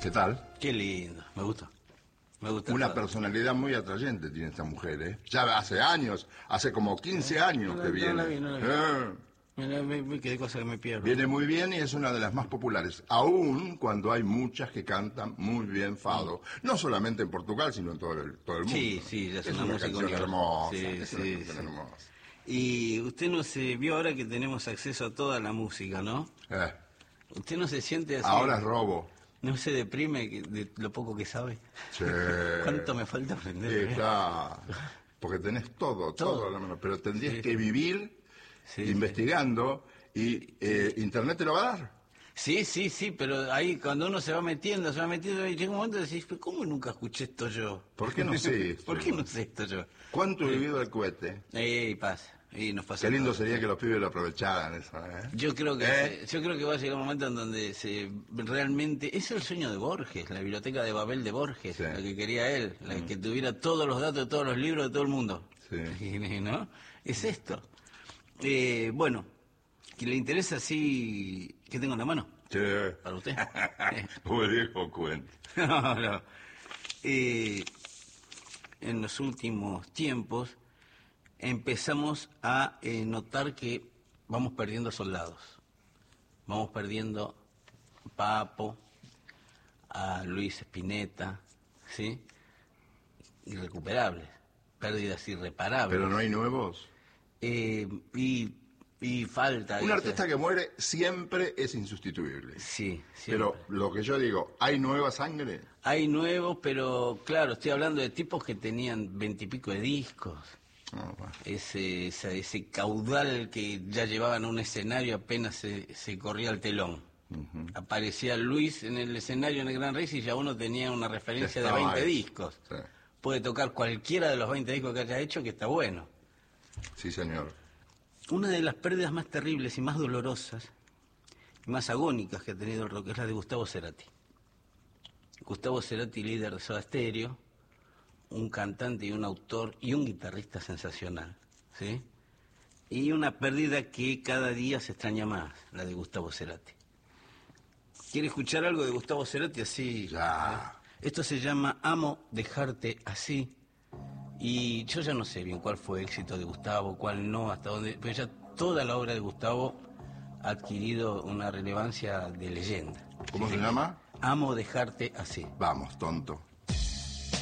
¿Qué tal? Qué lindo, me gusta. Me gusta. Una todo. personalidad muy atrayente tiene esta mujer, ¿eh? Ya hace años, hace como 15 años que viene. No la vi, no la vi. Mira, me quedé cosa que me pierdo. Viene muy bien y es una de las más populares, aún cuando hay muchas que cantan muy bien fado. No solamente en Portugal, sino en todo el mundo. Sí, sí, ya es es una música canción universal. hermosa. Sí, Es una sí, canción sí. hermosa. Y usted no se vio ahora que tenemos acceso a toda la música, ¿no? Usted no se siente así. Ahora es robo. ¿No se deprime de lo poco que sabe? Sí. ¿Cuánto me falta aprender? Está, porque tenés todo a la mano, pero tendrías que vivir investigando y Internet te lo va a dar. Sí, pero ahí cuando uno se va metiendo, y llega un momento de decir, ¿cómo nunca escuché esto yo? ¿Por qué no sé esto? ¿Por qué no sé esto yo? ¿Cuánto he vivido el cohete? Pasa. Y nos pasa. Qué lindo todo. sería que los pibes lo aprovecharan eso, ¿eh? Yo creo que va a llegar un momento en donde realmente es el sueño de Borges, la biblioteca de Babel de Borges, la que quería él, la que tuviera todos los datos de todos los libros de todo el mundo. Sí. ¿No? Es esto. Bueno, que le interesa así, ¿qué tengo en la mano? Sí. Para usted. Como dijo cuento. No. En los últimos tiempos empezamos a notar que vamos perdiendo soldados. Vamos perdiendo a Papo, a Luis Spinetta, ¿sí? Irrecuperables, pérdidas irreparables. Pero no hay nuevos. Y falta... Un artista que muere siempre es insustituible. Sí, siempre. Pero lo que yo digo, ¿hay nueva sangre? Hay nuevos, pero claro, estoy hablando de tipos que tenían 20 y pico de discos. Bueno. Ese caudal que ya llevaban a un escenario apenas se corría el telón. Aparecía Luis en el escenario en el Gran Rex y ya uno tenía una referencia de 20 discos. Sí. Puede tocar cualquiera de los 20 discos que haya hecho, que está bueno. Sí, señor. Una de las pérdidas más terribles y más dolorosas y más agónicas que ha tenido el rock es la de Gustavo Cerati. Gustavo Cerati, líder de Soda Stereo, un cantante y un autor y un guitarrista sensacional, ¿sí? Y una pérdida que cada día se extraña más, la de Gustavo Cerati. ¿Quiere escuchar algo de Gustavo Cerati así? Ya. Esto se llama Amo dejarte así. Y yo ya no sé bien cuál fue el éxito de Gustavo, cuál no, hasta dónde... Pero ya toda la obra de Gustavo ha adquirido una relevancia de leyenda. ¿Cómo se llama? Amo dejarte así. Vamos, tonto.